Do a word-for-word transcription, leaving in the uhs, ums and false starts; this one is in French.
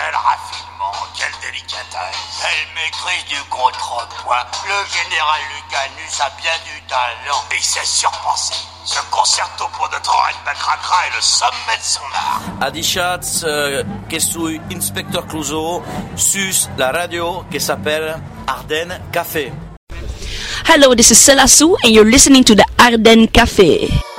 Quel raffinement, quelle délicatesse. Elle maîtrise du contrepoint. Le général Lucanus a bien du talent. Et il sait surpenser. Ce concerto pour notre oreille Bacracra est le sommet de son art. Adichats, euh, che suis Inspector Clouseau, sus la radio che s'appelle Ardennes Café. Hello, this is Selasu and you're listening to the Ardennes Café.